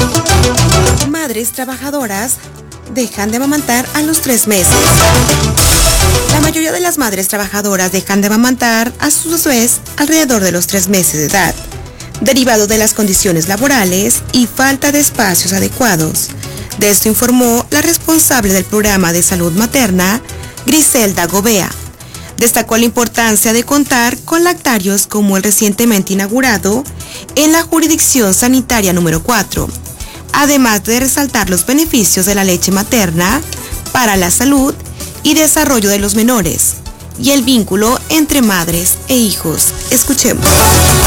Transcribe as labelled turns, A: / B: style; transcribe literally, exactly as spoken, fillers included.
A: Madres trabajadoras dejan de amamantar a los tres meses. La mayoría de las madres trabajadoras dejan de amamantar a sus bebés alrededor de los tres meses de edad, derivado de las condiciones laborales y falta de espacios adecuados. De esto informó la responsable del programa de salud materna, Griselda Gobea. Destacó la importancia de contar con lactarios como el recientemente inaugurado en la jurisdicción sanitaria número cuatro, además de resaltar los beneficios de la leche materna para la salud y desarrollo de los menores y el vínculo entre madres e hijos. Escuchemos.